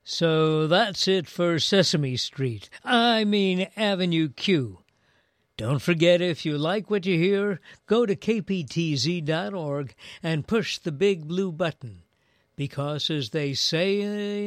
So that's it for Sesame Street. I mean Avenue Q. Don't forget, if you like what you hear, go to kptz.org and push the big blue button. Because, as they say